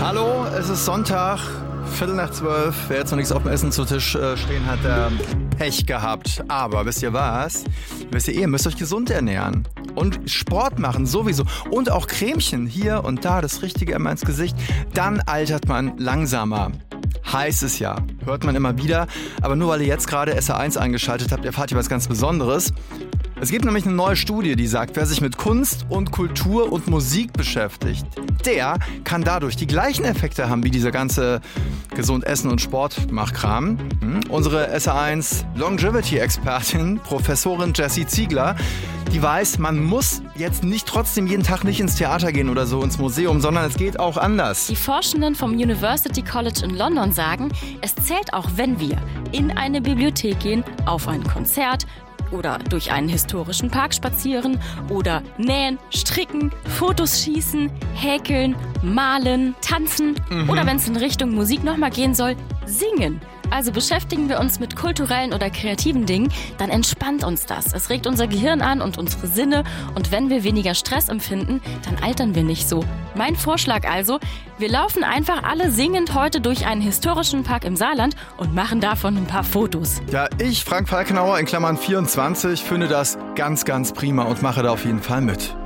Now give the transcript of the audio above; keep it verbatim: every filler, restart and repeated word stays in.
Hallo, es ist Sonntag, Viertel nach zwölf. Wer jetzt noch nichts auf dem Essen zu Tisch äh, stehen hat, der Pech gehabt. Aber wisst ihr was? Wisst ihr, ihr müsst euch gesund ernähren. Und Sport machen sowieso. Und auch Cremchen hier und da, das Richtige immer ins Gesicht. Dann altert man langsamer. Heißt es ja. Hört man immer wieder. Aber nur weil ihr jetzt gerade S R eins eingeschaltet habt, erfahrt ihr was ganz Besonderes. Es gibt nämlich eine neue Studie, die sagt, wer sich mit Kunst und Kultur und Musik beschäftigt, der kann dadurch die gleichen Effekte haben wie dieser ganze gesund Essen und Sportmachkram. Hm? Unsere S R eins Longevity-Expertin, Professorin Jessie Ziegler, die weiß, man muss jetzt nicht trotzdem jeden Tag nicht ins Theater gehen oder so ins Museum, sondern es geht auch anders. Die Forschenden vom University College in London sagen, es zählt auch, wenn wir in eine Bibliothek gehen, auf ein Konzert oder durch einen historischen Park spazieren oder nähen, stricken, Fotos schießen, häkeln, malen, tanzen mhm. oder wenn es in Richtung Musik nochmal gehen soll, singen. Also beschäftigen wir uns mit kulturellen oder kreativen Dingen, dann entspannt uns das. Es regt unser Gehirn an und unsere Sinne. Und wenn wir weniger Stress empfinden, dann altern wir nicht so. Mein Vorschlag also, wir laufen einfach alle singend heute durch einen historischen Park im Saarland und machen davon ein paar Fotos. Ja, ich, Frank Falkenauer in Klammern vierundzwanzig, finde das ganz, ganz prima und mache da auf jeden Fall mit.